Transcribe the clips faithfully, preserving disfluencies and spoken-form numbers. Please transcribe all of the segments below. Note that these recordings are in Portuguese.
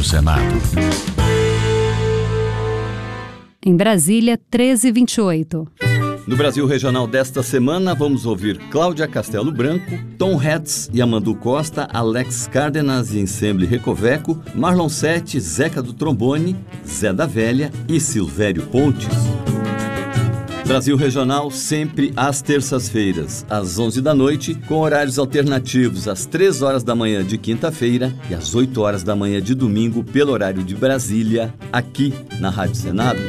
Senado. Em Brasília, treze e vinte e oito. No Brasil Regional desta semana, vamos ouvir Cláudia Castelo Branco, Tom Hetz e Amandu Costa, Alex Cárdenas e Ensemble Recoveco, Marlon Sete, Zeca do Trombone, Zé da Velha e Silvério Pontes. Brasil Regional sempre às terças-feiras, às onze da noite, com horários alternativos às três horas da manhã de quinta-feira e às oito horas da manhã de domingo, pelo horário de Brasília, aqui na Rádio Senado.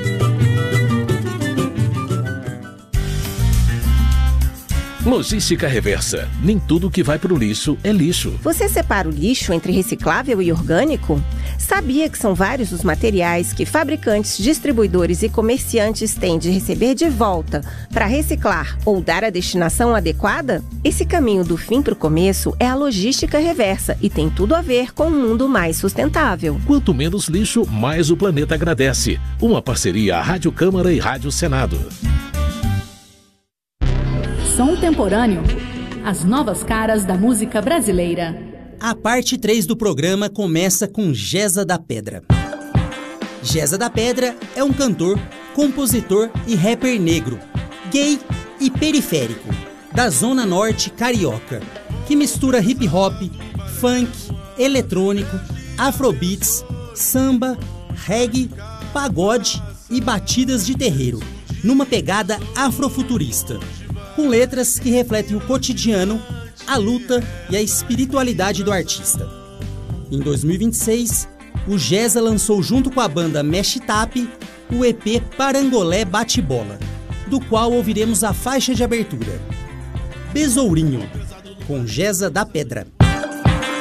Logística Reversa. Nem tudo que vai para o lixo é lixo. Você separa o lixo entre reciclável e orgânico? Sabia que são vários os materiais que fabricantes, distribuidores e comerciantes têm de receber de volta para reciclar ou dar a destinação adequada? Esse caminho do fim para o começo é a logística reversa e tem tudo a ver com um mundo mais sustentável. Quanto menos lixo, mais o planeta agradece. Uma parceria Rádio Câmara e Rádio Senado. Som Temporâneo. As novas caras da música brasileira. A parte três do programa começa com Geza da Pedra. Geza da Pedra é um cantor, compositor e rapper negro, gay e periférico, da Zona Norte carioca, que mistura hip hop, funk, eletrônico, afrobeats, samba, reggae, pagode e batidas de terreiro, numa pegada afrofuturista, com letras que refletem o cotidiano, a luta e a espiritualidade do artista. Em dois mil e vinte e seis, o Geza lançou junto com a banda Mesh Tap o E P Parangolé Bate-Bola, do qual ouviremos a faixa de abertura, Besourinho, com Geza da Pedra.